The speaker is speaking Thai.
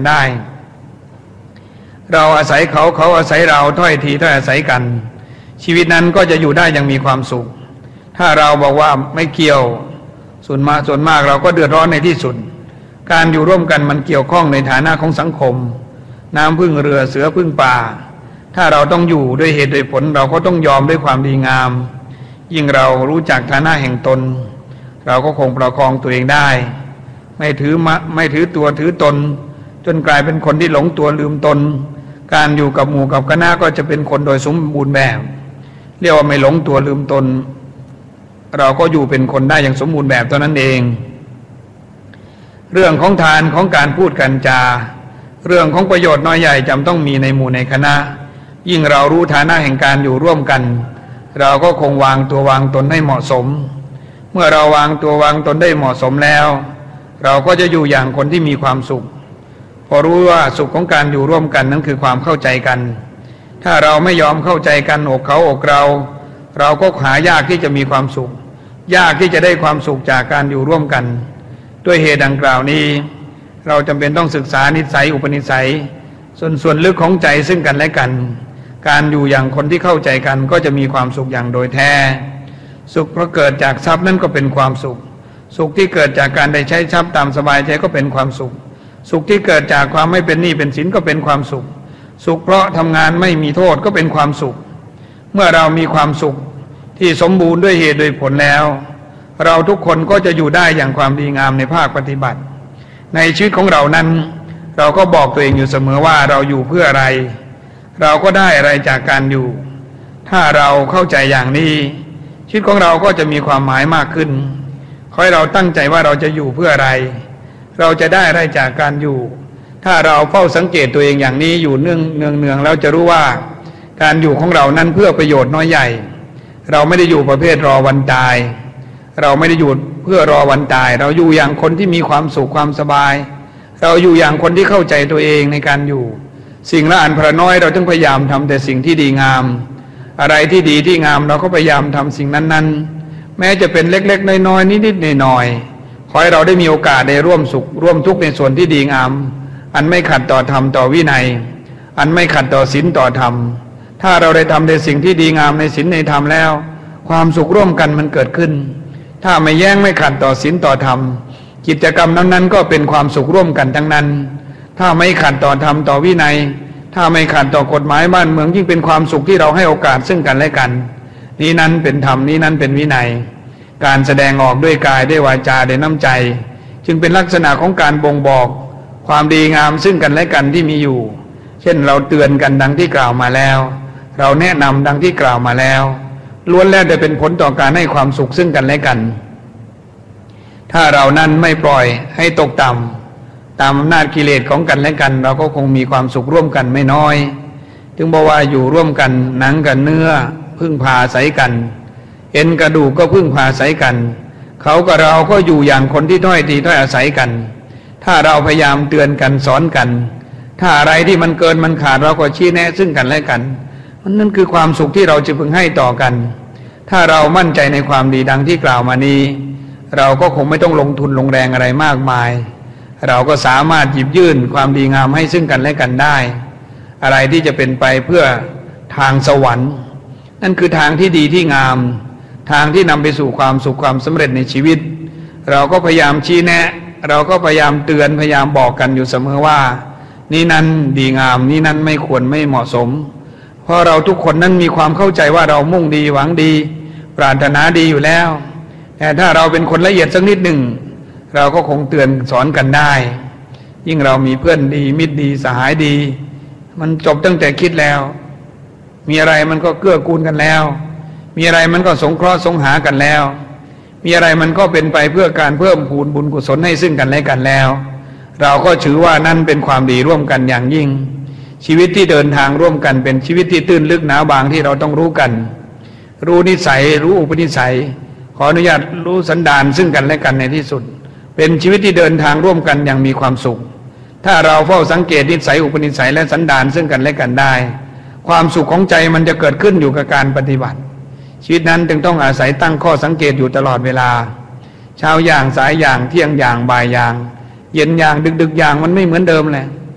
ได้ เราอาศัยเขาเขาอาศัยเราถ้อยทีถ้อยอาศัยกันชีวิตนั้นก็จะอยู่ได้อย่างมีความสุขถ้าเราบอกว่าไม่เกี่ยวส่วนมากเราก็เดือดร้อนในที่สุดการอยู่ร่วมกันมันเกี่ยวข้องในฐานะของสังคมน้ำพึ่งเรือเสือพึ่งป่าถ้าเราต้องอยู่ด้วยเหตุด้วยผลเราก็ต้องยอมด้วยความดีงามยิ่งเรารู้จักฐานะแห่งตนเราก็คงประคองตัวเองได้ไม่ถือตัวถือตนจนกลายเป็นคนที่หลงตัวลืมตนการอยู่กับหมู่กับคณะก็จะเป็นคนโดยสมบูรณ์แบบเรียกว่าไม่หลงตัวลืมตนเราก็อยู่เป็นคนได้อย่างสมบูรณ์แบบเท่านั้นเองเรื่องของทานของการพูดกันจาเรื่องของประโยชน์น้อยใหญ่จำต้องมีในหมู่ในคณะยิ่งเรารู้ฐานะแห่งการอยู่ร่วมกันเราก็คงวางตัววางตนให้เหมาะสมเมื่อเราวางตัววางตนได้เหมาะสมแล้วเราก็จะอยู่อย่างคนที่มีความสุขพอรู้ว่าสุขของการอยู่ร่วมกันนั้นคือความเข้าใจกันถ้าเราไม่ยอมเข้าใจกันอกเขาอกเราก็หายากที่จะมีความสุขยากที่จะได้ความสุขจากการอยู่ร่วมกันด้วยเหตุดังกล่าวนี้เราจำเป็นต้องศึกษานิสัยอุปนิสัยส่วนลึกของใจซึ่งกันและกันการอยู่อย่างคนที่เข้าใจกันก็จะมีความสุขอย่างโดยแท้สุขเพราะเกิดจากทรัพย์นั้นก็เป็นความสุขสุขที่เกิดจากการได้ใช้ทรัพย์ตามสบายใจก็เป็นความสุขสุขที่เกิดจากความไม่เป็นหนี้เป็นสินก็เป็นความสุขสุขเพราะทำงานไม่มีโทษก็เป็นความสุขเมื่อเรามีความสุขที่สมบูรณ์ด้วยเหตุด้วยผลแล้วเราทุกคนก็จะอยู่ได้อย่างความดีงามในภาคปฏิบัติในชีวิตของเรานั้นเราก็บอกตัวเองอยู่เสมอว่าเราอยู่เพื่ออะไรเราก็ได้อะไรจากการอยู่ถ้าเราเข้าใจอย่างนี้ชีวิตของเราก็จะมีความหมายมากขึ้นขอให้เราตั้งใจว่าเราจะอยู่เพื่ออะไรเราจะได้อะไรจากการอยู่ถ้าเราเฝ้าสังเกตตัวเองอย่างนี้อยู่เนืองแล้วจะรู้ว่าการอยู่ของเรานั้นเพื่อประโยชน์น้อยใหญ่เราไม่ได้อยู่ประเภทรอวันตายเราไม่ได้อยู่เพื่อรอวันตายเราอยู่อย่างคนที่มีความสุขความสบายเราอยู่อย่างคนที่เข้าใจตัวเองในการอยู่สิ่งละอันพระน้อยเราต้องพยายามทำแต่สิ่งที่ดีงามอะไรที่ดีที่งามเราก็พยายามทำสิ่งนั้นๆแม้จะเป็นเล็กๆน้อยๆนิดๆหน่อยๆขอให้เราได้มีโอกาสได้ร่วมสุขร่วมทุกข์ในส่วนที่ดีงามอันไม่ขัดต่อธรรมต่อวินัยอันไม่ขัดต่อศีลต่อธรรมถ้าเราได้ทำในสิ่งที่ดีงามในศีลในธรรมแล้วความสุขร่วมกันมันเกิดขึ้นถ้าไม่แย้งไม่ขัดต่อศีลต่อธรรมกิจกรรมนั้นๆก็เป็นความสุขร่วมกันทั้งนั้นถ้าไม่ขัดต่อธรรมต่อวินัยถ้าไม่ขัดต่อกฎหมายบ้านเมืองยิ่งเป็นความสุขที่เราให้โอกาสซึ่งกันและกันนี้นั้นเป็นธรรมนี้นั้นเป็นวินัยการแสดงออกด้วยกายด้วยวาจาด้วยน้ำใจจึงเป็นลักษณะของการบ่งบอกความดีงามซึ่งกันและกันที่มีอยู่เช่นเราเตือนกันดังที่กล่าวมาแล้วเราแนะนำดังที่กล่าวมาแล้วล้วนแล้วจะเป็นผลต่อการให้ความสุขซึ่งกันและกันถ้าเรานั้นไม่ปล่อยให้ตกต่ำตามอำนาจกิเลสของกันและกันเราก็คงมีความสุขร่วมกันไม่น้อยจึงบอกว่าอยู่ร่วมกันหนังกับเนื้อพึ่งพาอาศัยกันเอ็นกระดูกก็พึ่งพาอาศัยกันเขากับเราก็อยู่อย่างคนที่ถ้อยทีถ้อยอาศัยกันถ้าเราพยายามเตือนกันสอนกันถ้าอะไรที่มันเกินมันขาดเราก็ชี้แนะซึ่งกันและกันนั่นคือความสุขที่เราจะพึงให้ต่อกันถ้าเรามั่นใจในความดีดังที่กล่าวมานี้เราก็คงไม่ต้องลงทุนลงแรงอะไรมากมายเราก็สามารถหยิบยื่นความดีงามให้ซึ่งกันและกันได้อะไรที่จะเป็นไปเพื่อทางสวรรค์นั่นคือทางที่ดีที่งามทางที่นำไปสู่ความสุขความสำเร็จในชีวิตเราก็พยายามชี้แนะเราก็พยายามเตือนพยายามบอกกันอยู่เสมอว่านี่นั้นดีงามนี่นั้นไม่ควรไม่เหมาะสมเพราะเราทุกคนนั้นมีความเข้าใจว่าเรามุ่งดีหวังดีปรารถนาดีอยู่แล้วแต่ถ้าเราเป็นคนละเอียดสักนิดหนึ่งเราก็คงเตือนสอนกันได้ยิ่งเรามีเพื่อนดีมิตรดีสหายดีมันจบตั้งแต่คิดแล้วมีอะไรมันก็เกื้อกูลกันแล้วมีอะไรมันก็สงเคราะห์สงหากันแล้วมีอะไรมันก็เป็นไปเพื่อการเพิ่มพูนบุญกุศลให้ซึ่งกันและกันแล้วเราก็ถือว่านั่นเป็นความดีร่วมกันอย่างยิ่งชีวิตที่เดินทางร่วมกันเป็นชีวิตที่ตื้นลึกหนาบางที่เราต้องรู้กันรู้นิสัยรู้อุปนิสัยขออนุญาตรู้สันดานซึ่งกันและกันในที่สุดเป็นชีวิตที่เดินทางร่วมกันอย่างมีความสุขถ้าเราเฝ้าสังเกตนิสัยอุปนิสัยและสันดานซึ่งกันและกันได้ความสุขของใจมันจะเกิดขึ้นอยู่กับการปฏิบัติชีวิตนั้นจึงต้องอาศัยตั้งข้อสังเกตอยู่ตลอดเวลาเช้าอย่างสายอย่างเที่ยงอย่างบ่ายอย่างเย็นอย่างดึกๆอย่างมันไม่เหมือนเดิมเลย